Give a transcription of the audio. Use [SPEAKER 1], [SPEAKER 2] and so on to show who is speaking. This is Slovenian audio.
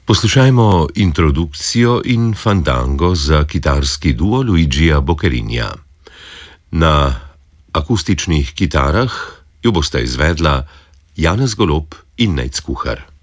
[SPEAKER 1] Poslušajmo introdukcijo in fandango za kitarski duo Luigija Bocchettinia. Na akustičnih kitarah jo bosta izvedla Janez Golob in Nejc Kuhar.